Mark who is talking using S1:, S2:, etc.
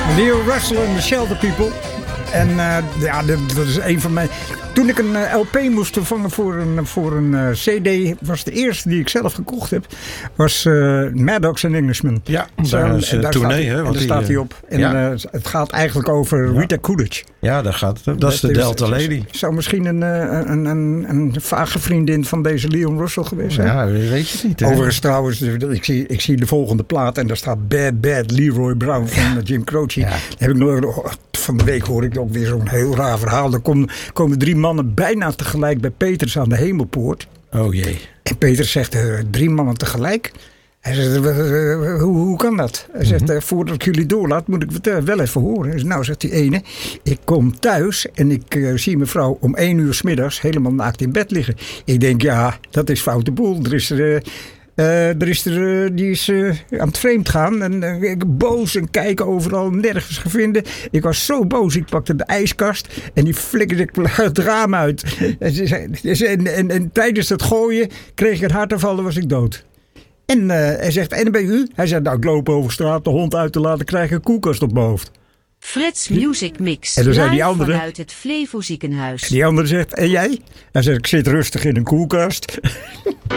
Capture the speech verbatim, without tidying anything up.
S1: Leo Russell en The Shelter People. En uh, ja, dat is een van mijn... Toen ik een uh, L P moest vervangen voor een, voor een uh, C D... was de eerste die ik zelf gekocht heb... was uh, Maddox and Englishmen.
S2: Ja, daar is een tournee.
S1: En daar staat hij op. En ja. uh, het gaat eigenlijk over Rita ja. Coolidge.
S2: Ja, daar gaat het. Dat is de Delta Lady.
S1: Zou misschien een, een, een, een vage vriendin van deze Leon Russell geweest zijn?
S2: Ja, weet je niet. Hè?
S1: Overigens trouwens, ik zie, ik zie de volgende plaat... en daar staat Bad Bad Leroy Brown van ja. Jim Croce. Ja. Heb ik nog, van de week hoor ik ook weer zo'n heel raar verhaal. Er komen, komen drie mannen bijna tegelijk bij Peters aan de Hemelpoort.
S2: Oh jee.
S1: En Peters zegt, uh, drie mannen tegelijk? Hij zegt, uh, uh, hoe, hoe kan dat? Hij zegt, uh, voordat ik jullie doorlaat, moet ik het wel even horen. Zegt, nou, zegt die ene, ik kom thuis en ik uh, zie mijn vrouw om één uur 's middags helemaal naakt in bed liggen. Ik denk, ja, dat is foute boel. Er is er... Uh, Uh, er is er, uh, die is uh, aan het vreemd gaan. En uh, ik boos en kijken overal, nergens gevonden. Ik was zo boos, ik pakte de ijskast en die flikkerde het raam uit. en, en, en, en tijdens het gooien kreeg ik een hartaanval en was ik dood. En uh, hij zegt, en ben u? Hij zegt, nou ik loop over straat de hond uit te laten, krijg ik een koelkast op mijn hoofd.
S3: Frits Music Mix.
S1: En dan zei die andere,
S3: vanuit het Flevo ziekenhuis.
S1: Die andere zegt, en jij? Hij zegt, ik zit rustig in een koelkast.